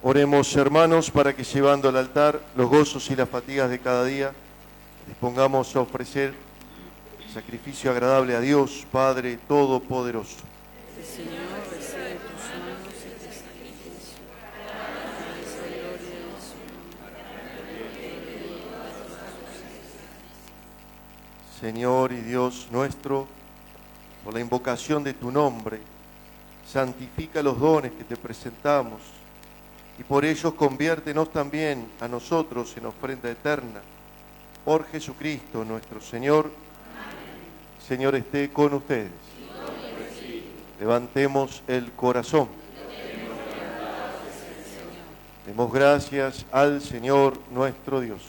Oremos, hermanos, para que llevando al altar los gozos y las fatigas de cada día, dispongamos a ofrecer sacrificio agradable a Dios, Padre Todopoderoso. El Señor recibe tus manos y te sacrificio. Alabanza y gloria de su nombre. Señor y Dios nuestro, por la invocación de tu nombre, santifica los dones que te presentamos y por ellos conviértenos también a nosotros en ofrenda eterna. Por Jesucristo nuestro Señor. Amén. Señor esté con ustedes. Levantemos el corazón. Demos gracias al Señor nuestro Dios.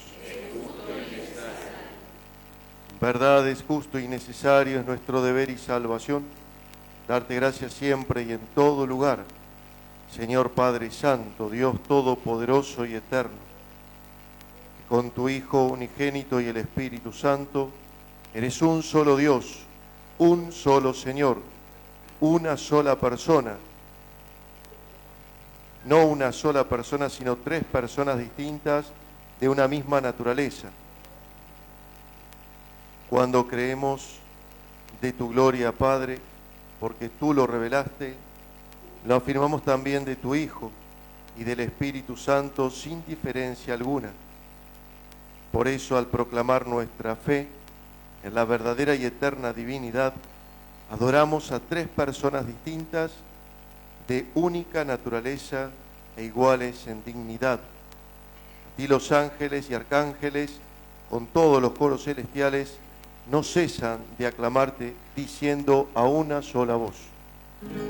En verdad es justo y necesario, es nuestro deber y salvación, darte gracias siempre y en todo lugar, Señor Padre Santo, Dios Todopoderoso y Eterno, que con tu Hijo unigénito y el Espíritu Santo eres un solo Dios, un solo Señor, una sola persona, no una sola persona, sino tres personas distintas de una misma naturaleza. Cuando creemos de tu gloria, Padre, porque tú lo revelaste, lo afirmamos también de tu Hijo y del Espíritu Santo sin diferencia alguna. Por eso, al proclamar nuestra fe en la verdadera y eterna divinidad, adoramos a tres personas distintas, de única naturaleza e iguales en dignidad. A ti los ángeles y arcángeles, con todos los coros celestiales, no cesan de aclamarte, diciendo a una sola voz: